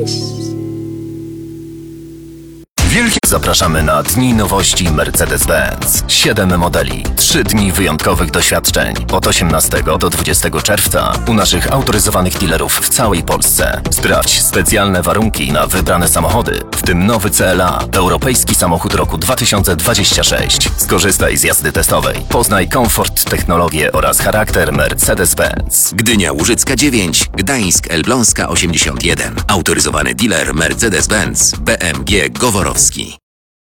Zapraszamy na Dni Nowości Mercedes-Benz. 7 modeli, 3 dni wyjątkowych doświadczeń od 18 do 20 czerwca u naszych autoryzowanych dealerów w całej Polsce. Sprawdź specjalne warunki na wybrane samochody, w tym nowy CLA, europejski samochód roku 2026. Skorzystaj z jazdy testowej. Poznaj komfort, technologię oraz charakter Mercedes-Benz. Gdynia Łużycka 9, Gdańsk Elbląska 81. Autoryzowany dealer Mercedes-Benz BMG Goworowski.